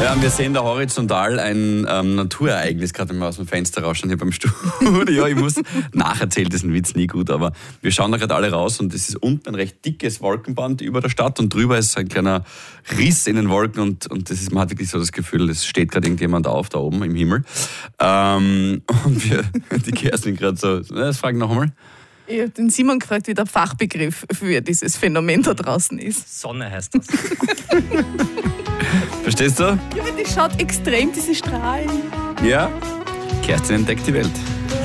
Ja, wir sehen da horizontal ein Naturereignis, gerade wenn wir aus dem Fenster rausschauen hier beim Studio. Ich muss nacherzählen, das ist ein Witz nie gut, aber wir schauen da gerade alle raus und es ist unten ein recht dickes Wolkenband über der Stadt und drüber ist ein kleiner Riss in den Wolken und das ist, man hat wirklich so das Gefühl, es steht gerade irgendjemand auf da oben im Himmel. Und die Kerstin gerade so, das frage ich noch einmal. Ich habe den Simon gefragt, wie der Fachbegriff für dieses Phänomen da draußen ist. Sonne heißt das. Verstehst du? Ja, aber die schaut extrem, diese Strahlen. Ja? Kerstin entdeckt die Welt.